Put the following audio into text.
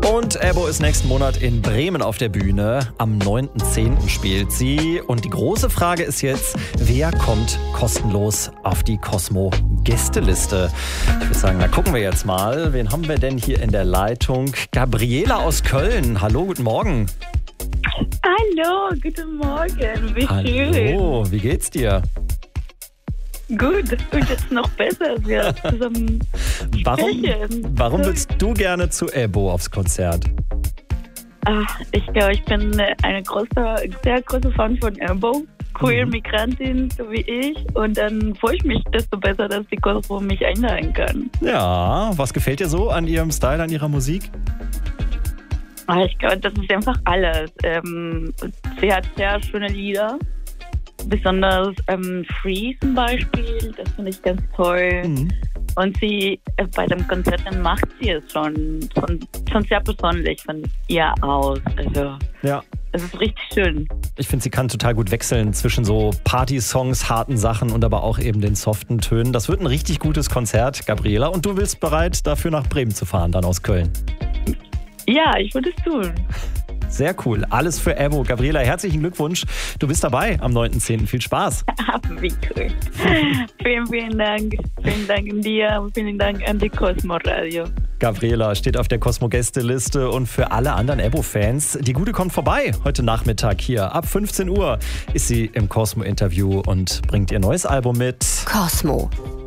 Und Ebo ist nächsten Monat in Bremen auf der Bühne. Am 9.10. spielt sie. Und die große Frage ist jetzt, wer kommt kostenlos auf die Cosmo-Gästeliste? Ich würde sagen, da gucken wir jetzt mal. Wen haben wir denn hier in der Leitung? Gabriela aus Köln. Hallo, guten Morgen. Hallo, guten Morgen. Wie schön. Hallo, wie geht's dir? Gut, und jetzt noch besser, als wir zusammen sprechen. Warum willst du gerne zu Ebo aufs Konzert? Ich glaube, ich bin eine sehr große Fan von Ebo. Queer Migrantin, so wie ich. Und dann freue ich mich desto besser, dass die Cosmo mich einladen kann. Ja, was gefällt dir so an ihrem Style, an ihrer Musik? Ich glaube, das ist einfach alles. Sie hat sehr schöne Lieder. Besonders Free zum Beispiel, das finde ich ganz toll. Und sie bei dem Konzert macht sie es schon sehr persönlich von ihr aus. Also ja. Es ist richtig schön. Ich finde, sie kann total gut wechseln zwischen so Party-Songs, harten Sachen und aber auch eben den soften Tönen. Das wird ein richtig gutes Konzert, Gabriela. Und du bist bereit, dafür nach Bremen zu fahren, dann aus Köln? Ja, ich würde es tun. Sehr cool. Alles für Ebo. Gabriela, herzlichen Glückwunsch. Du bist dabei am 9.10. Viel Spaß. Wie cool. Vielen Dank. Vielen Dank an dir und vielen Dank an die Cosmo Radio. Gabriela steht auf der Cosmo-Gästeliste und für alle anderen Ebo-Fans, die Gute kommt vorbei. Heute Nachmittag hier ab 15 Uhr ist sie im Cosmo-Interview und bringt ihr neues Album mit. Cosmo.